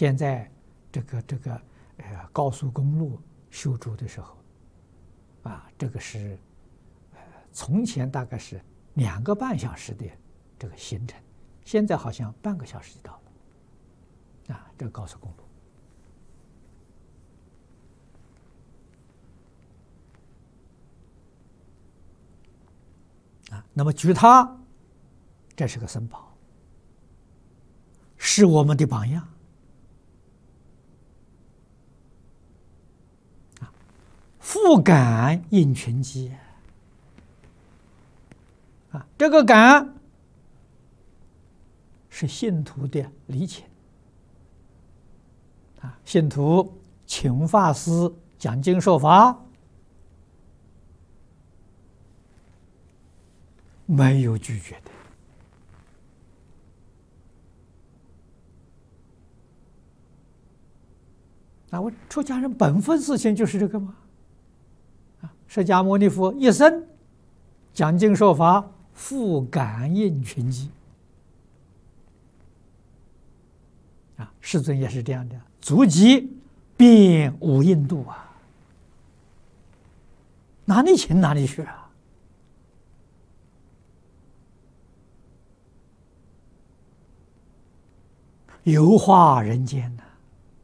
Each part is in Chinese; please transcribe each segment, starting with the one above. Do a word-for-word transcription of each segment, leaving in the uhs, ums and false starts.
现在这个这个呃高速公路修筑的时候，啊，这个是呃从前大概是两个半小时的这个行程，现在好像半个小时就到了，啊，这个高速公路。啊，那么举他，这是个僧宝，是我们的榜样。啊，复感应群机。啊，这个感是信徒的礼请。啊，信徒请法师讲经说法，没有拒绝的。啊，我出家人本分事情就是这个吗？啊，释迦牟尼佛一生讲经说法，复感应群机。啊，世尊也是这样的，足迹遍五印度啊，哪里请哪里去啊。游化人间呐、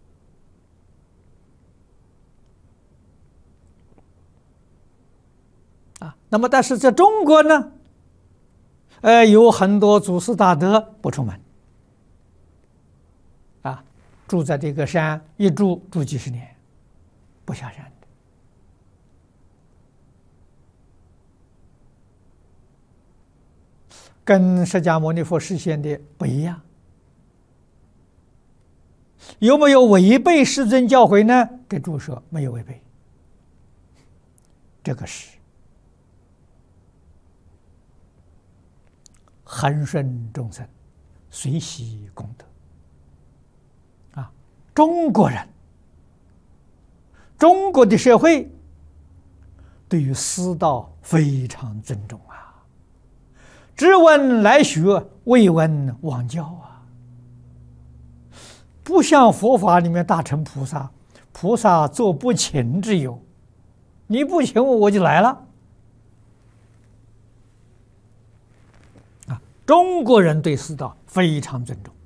啊，啊，那么但是在中国呢，呃，有很多祖师大德不出门，啊，住在这个山一住住几十年，不下山的。跟释迦牟尼佛示现的不一样。有没有违背世尊教诲呢？给注说没有违背，这个是恒顺众生，随喜功德。啊，中国人，中国的社会对于师道非常尊重啊，知闻来学，未闻枉教啊。不像佛法里面大乘菩萨，菩萨做不请之友，你不请我我就来了。啊，中国人对师道非常尊重。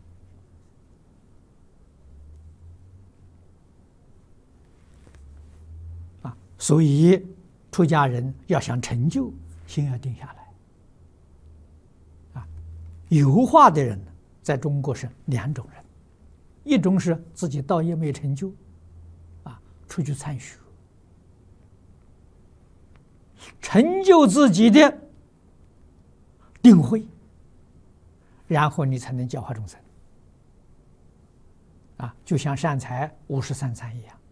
啊，所以出家人要想成就，心要定下来。啊，有化的人在中国是两种人。一种是自己道业没成就，啊，出去参学，成就自己的定慧，然后你才能教化众生。啊，就像善财五十三参一样。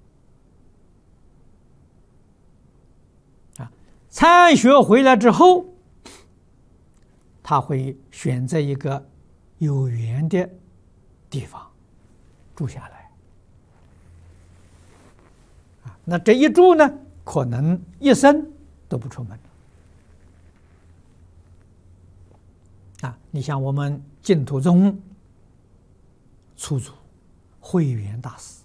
啊，参学回来之后，他会选择一个有缘的地方住下来。啊，那这一住呢，可能一生都不出门。啊，你像我们净土宗初祖慧远大师，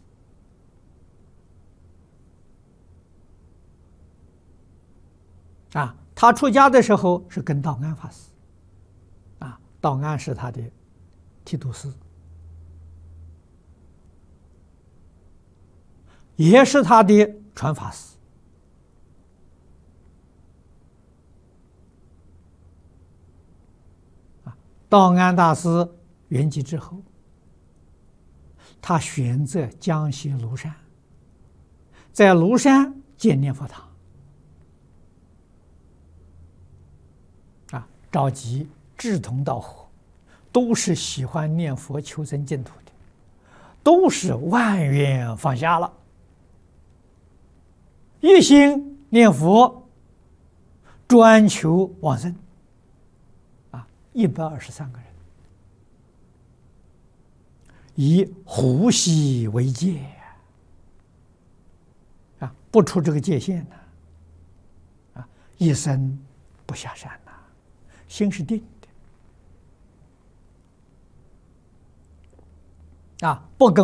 啊，他出家的时候是跟道安法师，啊，道安是他的剃度师。也是他的传法师。啊，道安大师圆寂之后，他选择江西庐山，在庐山建念佛堂。啊，召集志同道合，都是喜欢念佛求生净土的，都是万缘放下了。一心念佛，专求往生。啊，一百二十三个人，以呼吸为界，啊，不出这个界限呢，啊，一生不下山呐，心是定的，啊，不跟。